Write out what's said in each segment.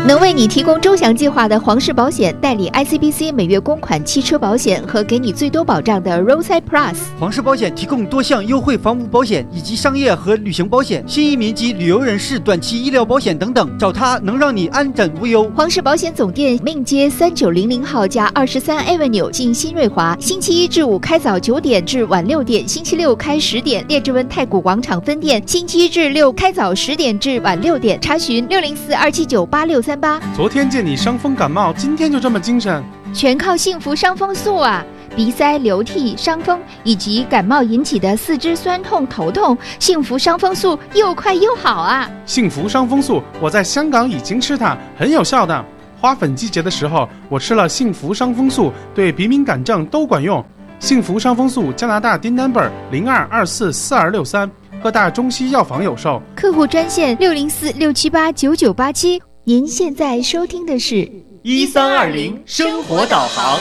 能为你提供周详计划的皇室保险，代理 ICBC 每月公款汽车保险和给你最多保障的 Roadside Plus。 皇室保险提供多项优惠房屋保险以及商业和旅行保险、新移民及旅游人士短期医疗保险等等，找他能让你安枕无忧。 皇室保险总店命街3900号加23 Avenue 近新瑞华，星期一至五开早9点至晚6点，星期六开10点。列治文太古广场分店星期一至六开早10点至晚6点，查询604-279-8638。 昨天见你伤风感冒，今天就这么精神？ 全靠幸福伤风素啊！鼻塞、流涕、伤风以及感冒引起的四肢酸痛、头痛，幸福伤风素又快又好啊！ 幸福伤风素，我在香港已经吃它，很有效的。花粉季节的时候，我吃了幸福伤风素，对鼻敏感症都管用。幸福伤风素，加拿大DIN number 02244263，各大中西药房有售。 客户专线604-678-9987。您现在收听的是 1320生活导航。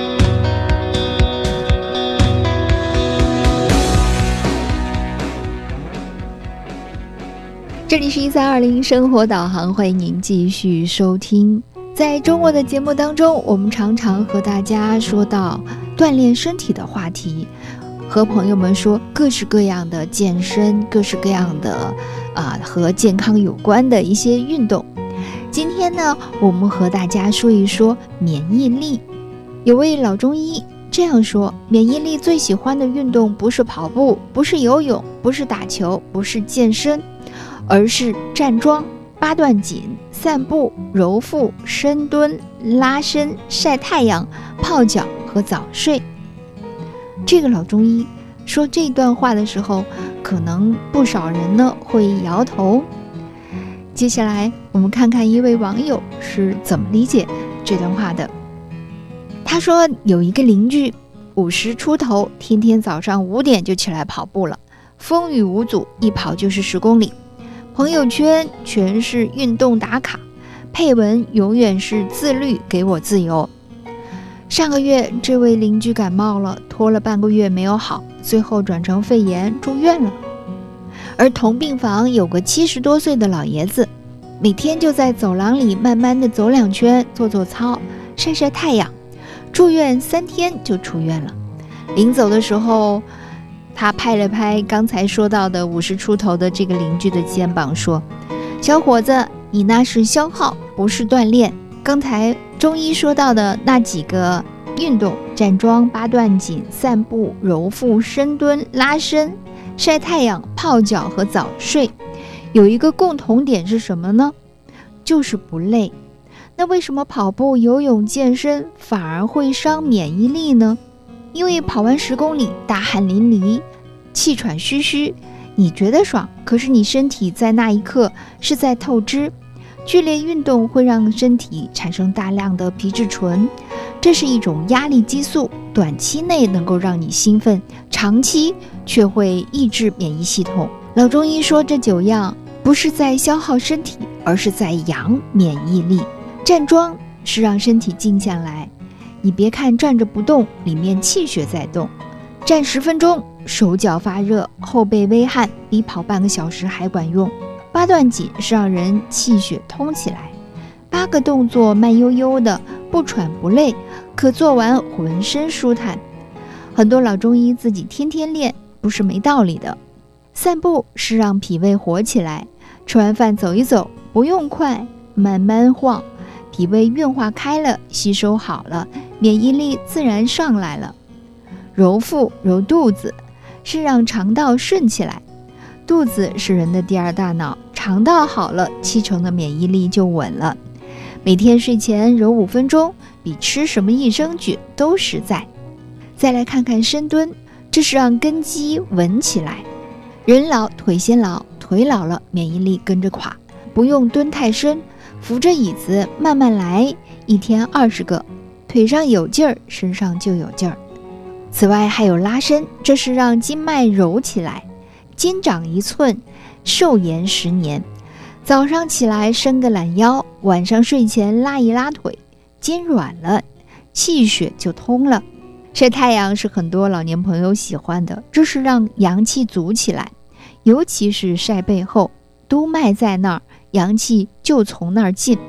这里是1320生活导航，欢迎您继续收听。在周末的节目当中，我们常常和大家说到锻炼身体的话题，和朋友们说各式各样的健身，各式各样的和健康有关的一些运动。今天呢，我们和大家说一说免疫力。有位老中医这样说，免疫力最喜欢的运动不是跑步，不是游泳，不是打球，不是健身，而是站桩、八段锦、散步、揉腹、深蹲、拉伸、晒太阳、泡脚和早睡。这个老中医说这段话的时候，可能不少人呢会摇头。接下来我们看看一位网友是怎么理解这段话的。他说有一个邻居50出头，天天早上5点就起来跑步了，风雨无阻，一跑就是10公里，朋友圈全是运动打卡，配文永远是自律给我自由。上个月这位邻居感冒了，拖了半个月没有好，最后转成肺炎住院了。而同病房有个70多岁的老爷子，每天就在走廊里慢慢地走2圈，做做操，晒晒太阳，住院3天就出院了。临走的时候，他拍了拍刚才说到的50出头的这个邻居的肩膀说，小伙子，你那是消耗，不是锻炼。刚才中医说到的那几个运动，站桩、八段锦、散步、揉腹、深蹲、拉伸、晒太阳、泡脚和早睡，有一个共同点是什么呢？就是不累。那为什么跑步、游泳、健身反而会伤免疫力呢？因为跑完10公里，大汗淋漓，气喘吁吁，你觉得爽，可是你身体在那一刻是在透支。剧烈运动会让身体产生大量的皮质醇，这是一种压力激素，短期内能够让你兴奋，长期却会抑制免疫系统。老中医说这9样不是在消耗身体，而是在养免疫力。站桩是让身体静下来，你别看站着不动，里面气血在动。站10分钟，手脚发热，后背微汗，比跑半个小时还管用。八段锦是让人气血通起来，8个动作慢悠悠的，不喘不累，可做完浑身舒坦。很多老中医自己天天练，不是没道理的。散步是让脾胃活起来，吃完饭走一走，不用快，慢慢晃，脾胃运化开了，吸收好了，免疫力自然上来了。揉腹揉肚子是让肠道顺起来，肚子是人的第2大脑，肠道好了，70%的免疫力就稳了。每天睡前揉5分钟，比吃什么益生菌都实在。再来看看深蹲，这是让根基稳起来。人老腿先老，腿老了免疫力跟着垮，不用蹲太深，扶着椅子慢慢来，一天20个，腿上有劲儿，身上就有劲儿。此外还有拉伸，这是让筋脉柔起来，筋长1寸，寿延10年。早上起来伸个懒腰，晚上睡前拉一拉腿，筋软了，气血就通了。晒太阳是很多老年朋友喜欢的，这是让阳气足起来，尤其是晒背后，督脉在那儿，阳气就从那儿进。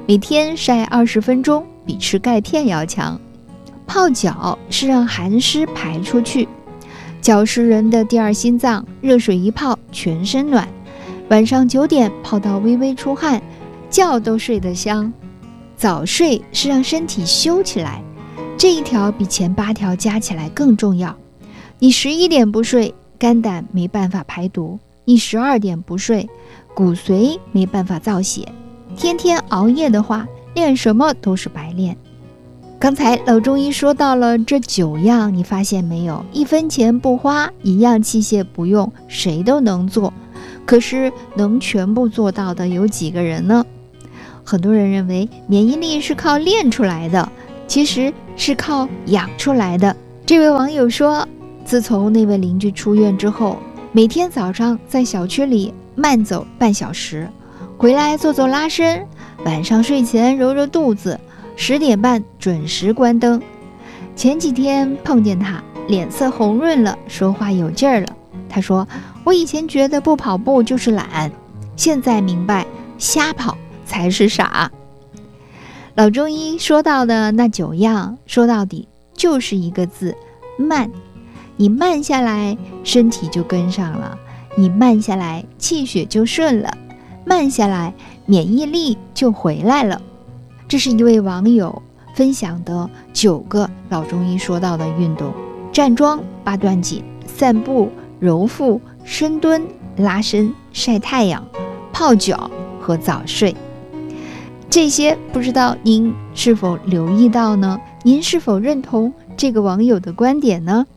每天晒20分钟比吃钙片要强。泡脚是让寒湿排出去，脚是人的第二心脏，热水一泡全身暖。晚上9点泡到微微出汗，觉都睡得香。早睡是让身体休起来，这一条比前8条加起来更重要。你11点不睡，肝胆没办法排毒；你12点不睡，骨髓没办法造血。天天熬夜的话，练什么都是白练。刚才老中医说到了这9样，你发现没有？1分钱不花，一样器械不用，谁都能做。可是能全部做到的有几个人呢？很多人认为免疫力是靠练出来的，其实是靠养出来的。这位网友说，自从那位邻居出院之后，每天早上在小区里慢走半小时，回来做做拉伸，晚上睡前揉揉肚子，10点半准时关灯。前几天碰见他，脸色红润了，说话有劲儿了。他说，我以前觉得不跑步就是懒，现在明白瞎跑才是傻。老中医说到的那9样，说到底就是一个字，慢。你慢下来，身体就跟上了；你慢下来，气血就顺了；慢下来，免疫力就回来了。这是一位网友分享的9个老中医说到的运动：站桩、8段锦、散步、揉腹、深蹲、拉伸、晒太阳、泡脚和早睡。这些不知道您是否留意到呢？您是否认同这个网友的观点呢？